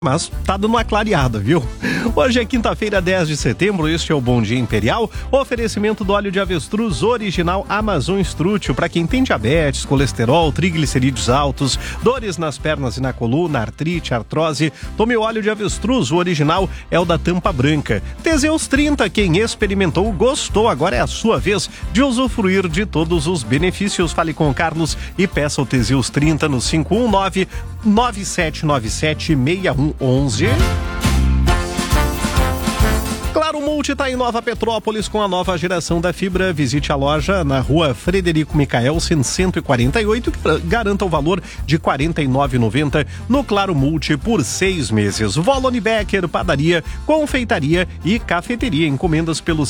Mas tá dando uma clareada, viu? Hoje é quinta-feira, 10 de setembro, este é o Bom Dia Imperial, oferecimento do óleo de avestruz original Amazon Strútil, para quem tem diabetes, colesterol, triglicerídeos altos, dores nas pernas e na coluna, artrite, artrose, tome o óleo de avestruz, o original é o da tampa branca. Teseus 30, quem experimentou gostou, agora é a sua vez de usufruir de todos os benefícios. Fale com o Carlos e peça o Teseus 30 no 519-9797-6111. Claro Multi está em Nova Petrópolis com a nova geração da fibra. Visite a loja na rua Frederico Micaelsen 148 e garanta o valor de R$ 49,90 no Claro Multi por 6 meses. Volone Becker, padaria, confeitaria e cafeteria. Encomendas pelo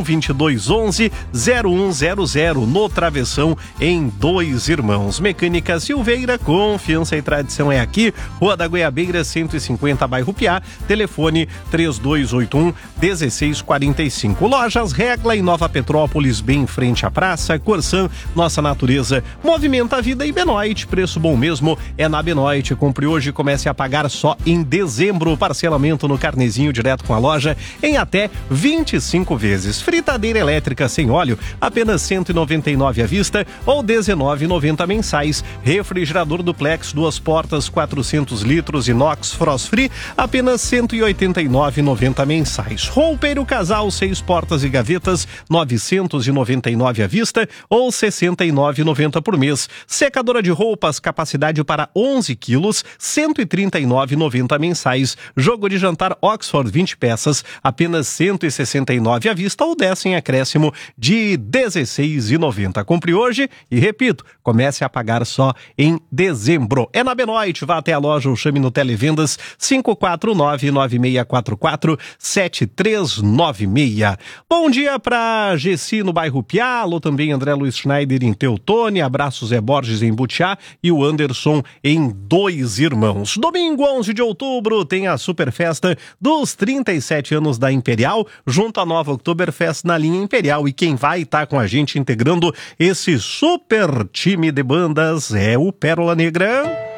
51-2211-0100 no Travessão em Dois Irmãos. Mecânica Silveira, confiança e tradição é aqui. Rua da Goiabeira 150, bairro Piá. Telefone 3281-1645. Lojas Regla em Nova Petrópolis, bem em frente à praça. Corsan, nossa natureza movimenta a vida. E Benoit, preço bom mesmo é na Benoit. Compre hoje e comece a pagar só em dezembro. Parcelamento no carnezinho direto com a loja em até 25 vezes. Fritadeira elétrica sem óleo, apenas R$ 199 à vista ou R$ 19,90 mensais. Refrigerador duplex, 2 portas, 400 litros, inox frost free, apenas R$ 189,90 mensais. Roupeiro casal, 6 portas e gavetas, R$ 999 à vista ou R$ 69,90 por mês. Secadora de roupas, capacidade para 11 quilos, R$ 139,90 mensais. Jogo de jantar Oxford, 20 peças, apenas R$ 169 à vista ou 10 em acréscimo de R$ 16,90. Compre hoje e, repito, comece a pagar só em dezembro. É na Benoit, vá até a loja ou chame no Televendas 549-9644-7396. Bom dia para Gessi no bairro Piá, alô também André Luiz Schneider em Teutônia, abraço Zé Borges em Butiá e o Anderson em Dois Irmãos. Domingo 11 de outubro tem a super festa dos 37 anos da Imperial, junto à nova Oktoberfest na linha Imperial, e quem vai estar com a gente integrando esse super time de bandas é o Pérola Negra.